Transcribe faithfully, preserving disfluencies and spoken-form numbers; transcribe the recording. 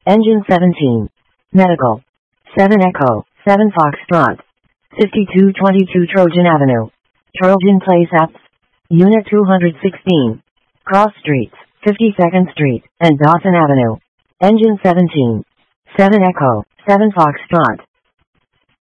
Engine seventeen. Medical. seven Echo, seven Foxtrot. fifty-two twenty-two Trojan Avenue. Trojan Place Apps. Unit two hundred sixteen. Cross Streets, fifty-second Street, and Dawson Avenue. Engine seventeen. seven Echo, seven Foxtrot.